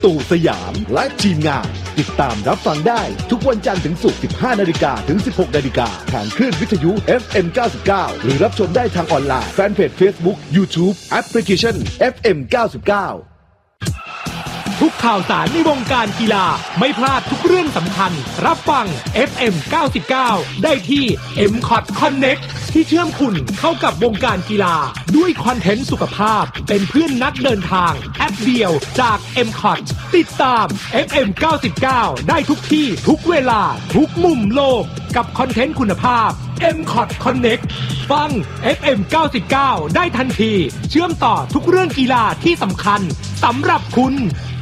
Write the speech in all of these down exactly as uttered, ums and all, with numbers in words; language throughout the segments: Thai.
ตู่สยามและทีมงานติดตามรับฟังได้ทุกวันจันทร์ถึงศุกร์ สิบห้านาฬิกา ถึง สิบหกนาฬิกา ทางคลื่นวิทยุ เอฟ เอ็ม เก้าสิบเก้า หรือรับชมได้ทางออนไลน์แฟนเพจ Facebook YouTube แอปพลิเคชัน เอฟ เอ็ม เก้าสิบเก้าทุกข่าวสารในวงการกีฬาไม่พลาดทุกเรื่องสำคัญรับฟัง เอฟ เอ็ม เก้าสิบเก้า ได้ที่ เอ็ม ซี โอ ที Connect ที่เชื่อมคุณเข้ากับวงการกีฬาด้วยคอนเทนต์สุขภาพเป็นเพื่อนนักเดินทางแอปเดียวจาก เอ็ม ซี โอ ที ติดตาม เอฟ เอ็ม เก้าสิบเก้า ได้ทุกที่ทุกเวลาทุกมุมโลกกับคอนเทนต์คุณภาพ เอ็ม ซี โอ ที Connect ฟัง เอฟ เอ็ม เก้าสิบเก้า ได้ทันทีเชื่อมต่อทุกเรื่องกีฬาที่สำคัญสำหรับคุณ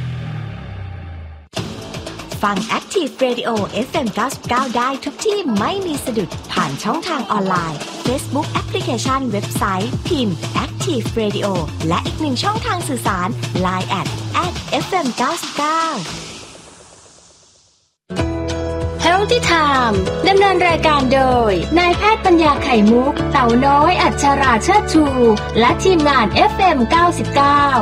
ฟัง Active Radio เอฟ เอ็ม เก้าสิบเก้า ได้ทุกที่ไม่มีสะดุดผ่านช่องทางออนไลน์ Facebook แอปพลิเคชันเว็บไซต์พิมพ์ Active Radio และอีกหนึ่งช่องทางสื่อสาร ไลน์ แอท แอท เอฟ เอ็ม เก้าสิบเก้า Healthy Time ดำเนินรายการโดยนายแพทย์ปัญญาไข่มุกเต่าน้อยอัชราเชิดชูและทีมงาน เอฟ เอ็ม เก้าสิบเก้า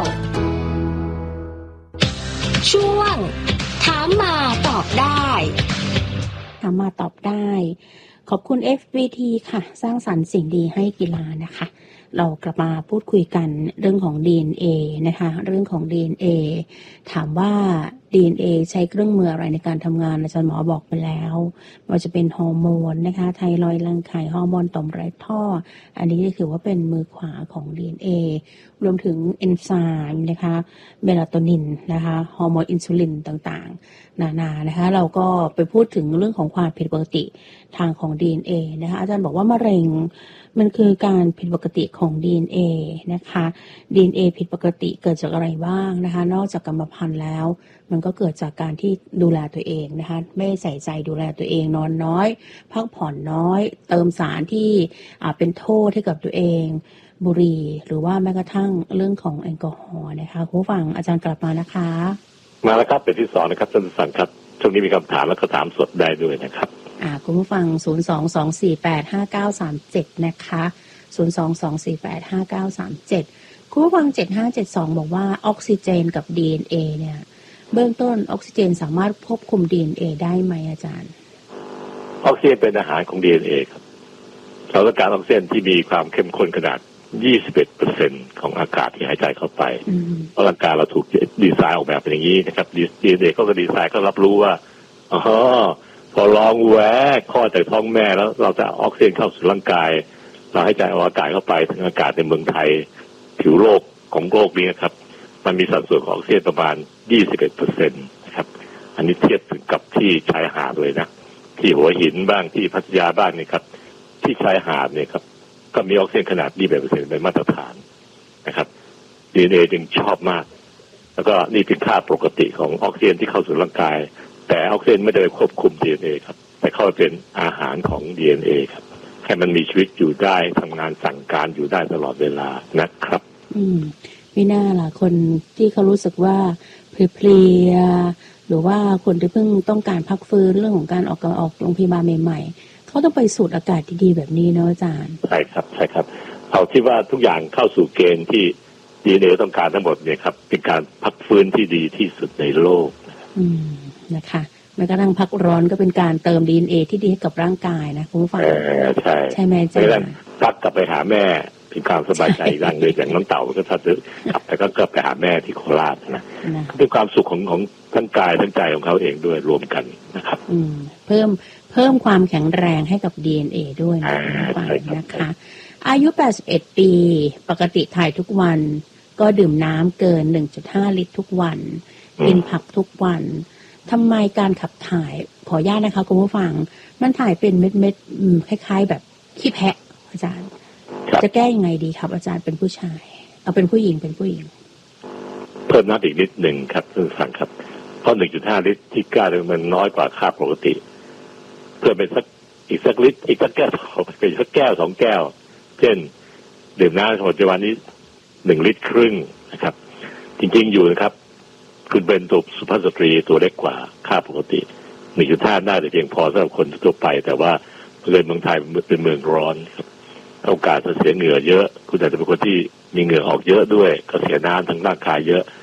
ช่วงถามมาตอบได้ถามมาตอบได้ขอบคุณ เอฟ วี ที ค่ะสร้างสรรค์สิ่งดีให้กีฬานะคะเรากลับมาพูดคุยกันเรื่องของ ดี เอ็น เอ นะคะเรื่องของ ดี เอ็น เอ ถามว่า ดี เอ็น เอ ใช้เครื่องมืออะไรในการทำงานอาจารย์หมอบอกไปแล้วว่าจะเป็นฮอร์โมนนะคะไทรอยด์รังไข่ฮอร์โมนต่อมไร้ท่ออันนี้ถือว่าเป็นมือขวาของ ดี เอ็น เอ รวมถึงเอนไซม์นะคะเมลาโทนินนะคะฮอร์โมนอินซูลินต่างๆนานานะคะเราก็ไปพูดถึงเรื่องของความผิดปกติทางของ ดี เอ็น เอ นะคะอาจารย์บอกว่ามะเร็งมันคือการผิดปกติของ ดี เอ็น เอ นะคะ ดี เอ็น เอ ผิดปกติเกิดจากอะไรบ้างนะคะนอกจากกรรมพันธุ์แล้วมันก็เกิดจากการที่ดูแลตัวเองนะคะไม่ใส่ใจดูแลตัวเองนอนน้อยพักผ่อนน้อยเติมสารที่เป็นโทษให้กับตัวเองบุหรี่หรือว่าแม้กระทั่งเรื่องของแอลกอฮอล์นะคะคุณผู้ฟังอาจารย์กลับมานะคะมาแล้วครับเป็นที่สองนะครับท่านผู้ฟังครับช่วงนี้มีคำถามและคำถามสดได้ด้วยนะครับอ่าคุณผู้ฟังศูนย์ สอง สอง สี่ แปด ห้า เก้า สาม เจ็ดนะคะศูนย์ สอง สอง สี่ แปด ห้า เก้า สาม เจ็ดคุณผู้ฟังเจ็ดห้าเจ็ดสองบอกว่าออกซิเจนกับ ดี เอ็น เอ เนี่ยเบื้องต้นออกซิเจนสามารถควบคุม ดี เอ็น เอ ได้ไหมอาจารย์ออกซิเจนเป็นอาหารของ ดี เอ็น เอ ครับเราต้องการออกซิเจนที่มีความเข้มข้นขนาด ยี่สิบเอ็ดเปอร์เซ็นต์ ของอากาศที่หายใจเข้าไปเพราะร่างกายเราถูกดีไซน์ออกแบบเป็นอย่างนี้นะครับ ดี เอ็น เอ ก็ดีไซน์ก็รับรู้ว่าอ๋อพอลองแหวกข้อจากท้องแม่แล้วเราจะออกซิเจนเข้าสู่ร่างกายเราให้ใจเอาอากาศเข้าไปถึงอากาศในเมืองไทยผิวโลกของโลกนี้นะครับมันมีสัดส่วนของออกซิเจนประมาณ ยี่สิบเอ็ดเปอร์เซ็นต์ นะครับอันนี้เทียบถึงกับที่ชายหาดเลยนะที่หัวหินบ้างที่พัทยาบ้างนี่ครับที่ชายหาดเนี่ยครับก็มีออกซิเจนขนาด ยี่สิบเอ็ดเปอร์เซ็นต์ เป็นมาตรฐานนะครับ ดี เอ็น เอ จึงชอบมากแล้วก็นี่เป็นค่าปกติของออกซิเจนที่เข้าสู่ร่างกายแต่ออกซิเจนไม่ได้ควบคุม ดี เอ็น เอ ครับแต่เข้าไปเป็นอาหารของ ดี เอ็น เอ ครับให้มันมีชีวิตอยู่ได้ทำงานสั่งการอยู่ได้ตลอดเวลานะครับอืมไม่น่าล่ะคนที่เขารู้สึกว่าเพลียหรือว่าคนที่เพิ่งต้องการพักฟื้นเรื่องของการออกออกโรงพยาบาลใหม่ๆเขาต้องไปสูดอากาศดีๆแบบนี้เนาะอาจารย์ใช่ครับใช่ครับเอาที่ว่าทุกอย่างเข้าสู่เกณฑ์ที่ ดี เอ็น เอ ต้องการทั้งหมดเนี่ยครับเป็นการพักฟื้นที่ดีที่สุดในโลกอืมนะคะแม้กระทั่งพักร้อนก็เป็นการเติม ดี เอ็น เอ ที่ดีให้กับร่างกายนะคุณผู้ฟังใช่ใช่ไหมอาจารย์พักกลับไปหาแม่เป็นความสบายใจร่างเลยอย่างน้องเต่าก็ถ้าจะกลับไปก็กลับไปหาแม่ที่โคราชนะด้วยความสุขของของทั้งกายทั้งใจของเขาเองด้วยรวมกันนะครับอืมเพิ่มเพิ่มความแข็งแรงให้กับ ดี เอ็น เอ ด้วยนะนะคะอายุแปดสิบเอ็ดปีปกติถ่ายทุกวันก็ดื่มน้ำเกิน หนึ่งจุดห้า ลิตรทุกวันกินผักทุกวันทำไมการขับถ่ายขออนุญาตนะคะคุณผู้ฟังมันถ่ายเป็นเม็ดๆคล้ายๆแบบขี้แพะอาจารย์จะแก้ยังไงดีครับอาจารย์เป็นผู้ชายเอาเป็นผู้หญิงเป็นผู้หญิงเพิ่มน้ำอีกนิดหนึ่งครับท่านผู้ฟังครับเพราะ หนึ่งจุดห้า ลิตรที่กล้าเลยมันน้อยกว่าค่าปกติเพิ่มเป็นสักอีกสักลิตรอีกสักแก้วเป็นสักแก้วสองแก้วเช่นดื่มน้ำปัจจุบันนี้หนึ่งลิตรครึ่งนะครับจริงๆอยู่นะครับคุณเป็นตัวสุภาพสตรีตัวเล็กกว่าค่าปกติ หนึ่งจุดห้า น่าจะเพียงพอสำหรับคนทั่วไปแต่ว่าเมืองไทยเป็นเมืองร้อนครับโอกาสจะเสียเหงื่อเยอะคุณอาจจะเป็นคนที่มีเหงื่อออกเยอะด้วยก็เสียน้ำทั้งร่างกายเยอะ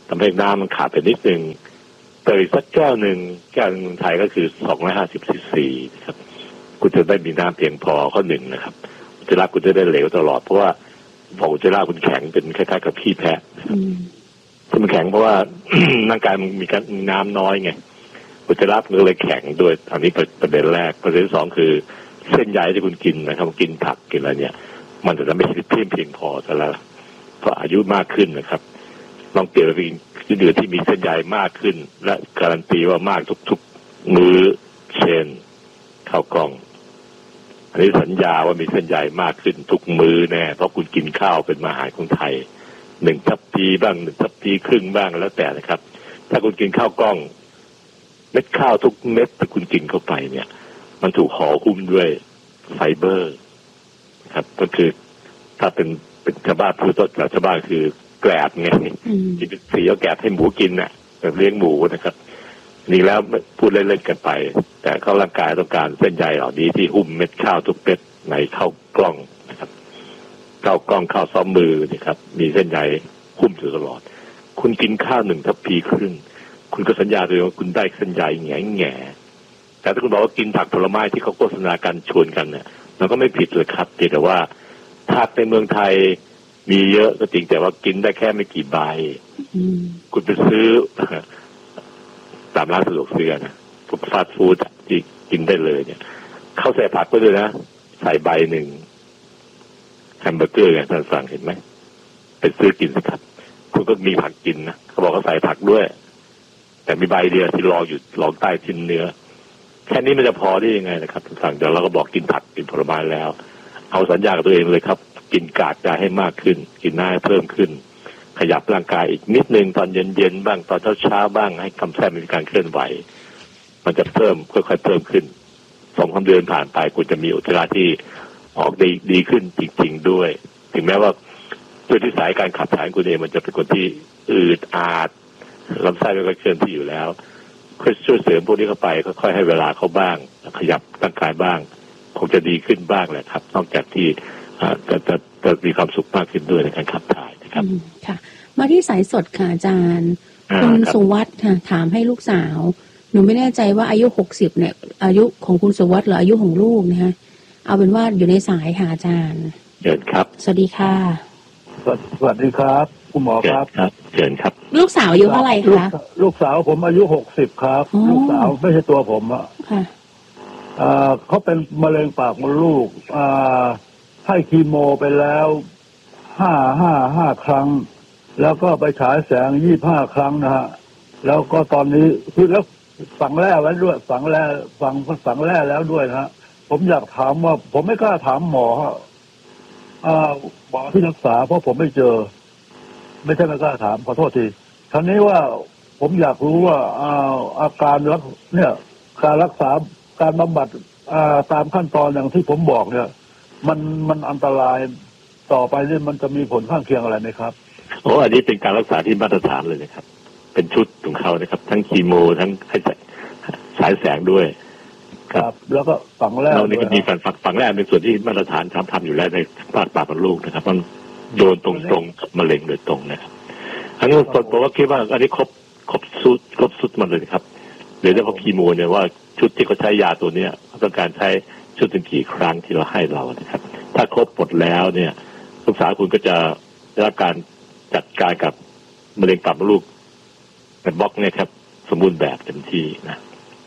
ทำให้น้ำมันขาดไปนิดนึงเติมสักแก้วหนึ่งแก้วนึงไทยก็คือสองร้อยห้าสิบซีซีครับคุณจะได้มีน้ำเพียงพอข้อหนึ่งนะครับอุจจาระคุณจะได้เหลวตลอดเพราะว่าพออุจจาระคุณแข็งเป็นคล้ายๆกับขี้แพะที่มันแข็งเพราะว่า ร่างกายมันมีการน้ำน้อยไงอุจจาระมันเลยแข็งด้วยอันนี้ประเด็นแรกประเด็นที่สองคือเส้นใยที่คุณกินนะครับกินผักกินอะไรเนี่ยมันจะไม่เพียงเพียงพอซะแล้วเพราะอายุมากขึ้นนะครับลองเปลี่ยนไปกินอื่นที่มีเส้นใยมากขึ้นและการันตีว่ามากทุกๆมื้อเช่นข้าวกล้องอันนี้สัญญาว่ามีเส้นใยมากขึ้นทุกมื้อแน่เพราะคุณกินข้าวเป็นอาหารของไทยหนึ่งทัพพีบ้างหนึ่งทัพพีครึ่งบ้างแล้วแต่นะครับถ้าคุณกินข้าวกล้องเม็ดข้าวทุกเม็ดที่คุณกินเข้าไปเนี่ยมันถูกห่อหุ้มด้วยไฟเบอร์ครับก็คือถ้าเป็นเป็นชาวบ้านพูดต้นชาวบ้านคือแกลบไงที่เป็นสีเอาแกลบให้หมูกินน่ะแบบเลี้ยงหมูนะครับนี่แล้วพูดเล่นๆกันไปแต่เข้าร่างกายต้องการเส้นใยเหล่านี้ที่หุ้มเม็ดข้าวทุกเม็ดในข้าวกล้องนะครับข้าวกล้องข้าวซ้อมมือนะครับมีเส้นใยหุ้มอยู่ตลอดคุณกินข้าวหนึ่งทัพพีครึ่งคุณก็สัญญาตัวเองว่าคุณได้เส้นใยแง่แง่แต่ถ้าคุณบอกว่ากินผักผลไม้ที่เขาโฆษณากันชวนกันเนี่ยมันก็ไม่ผิดเลยครับแต่ว่าถ้าในเมืองไทยมีเยอะก็จริงแต่ว่ากินได้แค่ไม่กี่ใบคุณไปซื้อตามร้านสะดวกซื้อนะพวกฟาสต์ฟู้ดที่กินได้เลยเนี่ยเขาใส่ผักไปด้วยนะใส่ใบหนึ่งแฮมเบอร์เกอร์เนี่ยท่านสั่งเห็นไหมไปซื้อกินสิครับคุณก็มีผักกินนะเขาบอกเขาใส่ผักด้วยแต่มีใบเดียวที่รออยู่รอใต้ชิ้นเนื้อแค่นี้มันจะพอได้ยังไงนะครับท่านสั่งเดี๋ยวเราก็บอกกินผักกินผลไม้แล้วเอาสัญญากับตัวเองเลยครับกินกากใจให้มากขึ้นกินน้ำเพิ่มขึ้นขยับร่างกายอีกนิดนึงตอนเย็นๆบ้างตอนเช้าๆบ้างให้คำแท้มีการเคลื่อนไหวมันจะเพิ่มค่อยๆเพิ่มขึ้นสองสามเดือนผ่านไปคุณจะมีอุจจาระที่ออกดีดีขึ้นจริงๆด้วยถึงแม้ว่าด้วยที่สายการขับถ่ายคุณเองมันจะเป็นคนที่อืดอาดลำไส้ไม่ค่อยเคลื่อนที่อยู่แล้วค่อยช่วยเสริมพวกนี้เข้าไปค่อยๆให้เวลาเขาบ้างขยับร่างกายบ้างคงจะดีขึ้นบ้างแหละครับนอกจากที่จะจะจะมีความสุขมากขึ้นด้วยในการขับถ่ายนะครับค่ะมาที่สายสดค่ะอาจารย์คุณสุวัฒน์ค่ะถามให้ลูกสาวหนูไม่แน่ใจว่าอายุหกสิบเนี่ยอายุของคุณสุวัฒน์หรืออายุของลูกนะคะเอาเป็นว่าอยู่ในสายค่ะอาจารย์เชิญครับสวัสดีค่ะสวัสดีครับคุณหมอครับเชิญครับลูกสาวอายุเท่าไหร่คะลูกสาวผมอายุหกสิบครับลูกสาวไม่ใช่ตัวผมอ่ะค่ะเขาเป็นมะเร็งปากมดลูกให้คีโมไปแล้วห้าห้าห้าครั้งแล้วก็ไปฉายแสงยี่ห้าครั้งนะฮะแล้วก็ตอนนี้คือแล้วฝังแร่ไว้ด้วยฝังแร่ฝังฝังแร่แล้วด้วยนะฮะผมอยากถามว่าผมไม่กล้าถามหมอหมอที่รักษาเพราะผมไม่เจอไม่ใช่ไม่กล้าถามขอโทษทีคราวนี้ว่าผมอยากรู้ว่าอาการรักเนี่ยการรักษาการบำบัดตามขั้นตอนอย่างที่ผมบอกเนี่ยมันมันอันตรายต่อไปนี่มันจะมีผลข้างเคียงอะไรไหมครับโอ้อันนี้เป็นการรักษาที่มาตรฐานเลยนะครับเป็นชุดของเขานะครับทั้งคีโมทั้งให้ฉายแสงด้วยครับแล้วก็ฝังแร่เรานี่ก็มีฝังฝังแร่เป็นส่วนที่มาตรฐานทำทำอยู่แล้วในปากปากมดลูกนะครับมันโดนตรงๆกับมะเร็งโดยตรงนะครับอันนี้ผมว่าคิดว่าอันนี้ครบครบสุดครบสุดมันเลยครับเดี๋ยวได้พอคีโมเนี่ยว่าชุดที่เขาใช้ยาตัวเนี้ยต้องการใช้ชุดถึงกี่ครั้งที่เราให้เรานะครับถ้าครบหมดแล้วเนี่ยลูกสาวคุณก็จะได้รับการจัดการกับมะเร็งปากมดลูกเป็นบล็อกเนี่ยครับสมบูรณ์แบบเต็มที่นะ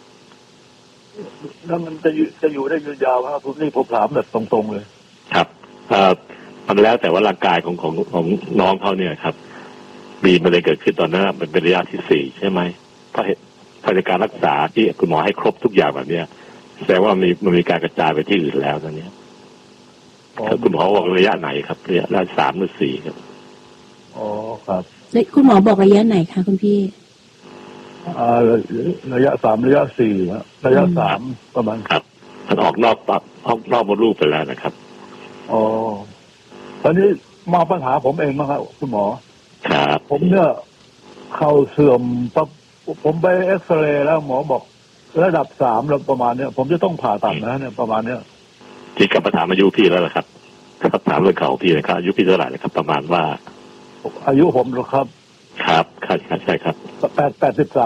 แล้วมันจะจะอยู่ได้ยืนยาวครับผมนี่ผมถามแบบตรงๆเลยครับเอ่อมันแล้วแต่ว่าร่างกายของของของน้องเขาเนี่ยครับมีมะเร็งเกิดขึ้นตอนนั้นมันเป็นระยะที่สี่ใช่ไหมเพราะเพราะในการรักษาที่คุณหมอให้ครบทุกอย่างแบบนี้แสดงว่ามีมันมีการกระจายไปที่อื่นแล้วตอนนี้คุณหมอบอกระยะไหนครับระยะระยะสามหรือสี่ครับอ๋อครับคุณหมอบอกระยะไหนคะคุณพี่อ่าระยะสามระยะสี่ระยะสามประมาณครับมันออกนอกปับออกนอกมดลูกไปแล้วนะครับอ๋อตอนนี้มาปัญหาผมเองมั้งครับคุณหมอครับผมเนี่ยเข่าเสื่อมปั๊บผมไปเอ็กซเรย์แล้วหมอบอกระดับสามแล้วประมาณเนี้ยผมจะต้องผ่าตัดนะเนี่ยประมาณเนี้ยที่กลับมาถามอายุพี่แล้วล่ะครับครับถามเรื่องเข่าพี่นะครับอายุพี่เท่าไหร่นะครับประมาณว่าอายุผมหรอครับคครับครับใช่ครับแปดแปดสิบสาม